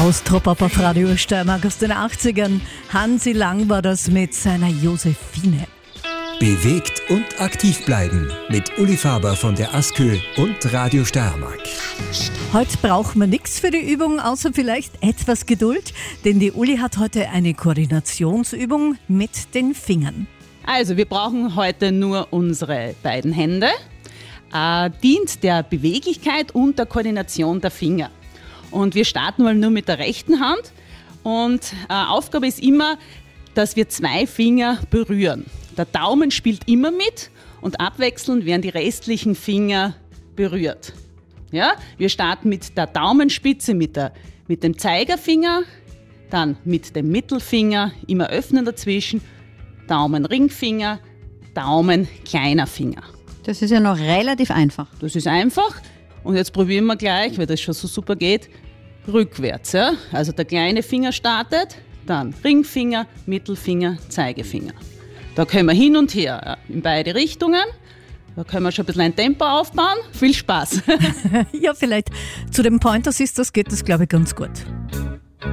Austropop auf Radio Steiermark aus den 80ern. Hansi Lang war das mit seiner Josephine. Bewegt und aktiv bleiben mit Uli Faber von der ASKÖ und Radio Steiermark. Heute braucht man nichts für die Übung, außer vielleicht etwas Geduld, denn die Uli hat heute eine Koordinationsübung mit den Fingern. Also wir brauchen heute nur unsere beiden Hände. Dient der Beweglichkeit und der Koordination der Finger. Und wir starten mal nur mit der rechten Hand. Und Aufgabe ist immer, dass wir 2 Finger berühren. Der Daumen spielt immer mit und abwechselnd werden die restlichen Finger berührt. Ja? Wir starten mit der Daumenspitze, mit dem Zeigefinger, dann mit dem Mittelfinger, immer öffnen dazwischen, Daumen, Ringfinger, Daumen, kleiner Finger. Das ist ja noch relativ einfach. Das ist einfach. Und jetzt probieren wir gleich, weil das schon so super geht, rückwärts. Ja? Also der kleine Finger startet, dann Ringfinger, Mittelfinger, Zeigefinger. Da können wir hin und her, in beide Richtungen. Da können wir schon ein bisschen ein Tempo aufbauen. Viel Spaß. Ja, vielleicht zu den Pointer Sisters geht das, glaube ich, ganz gut.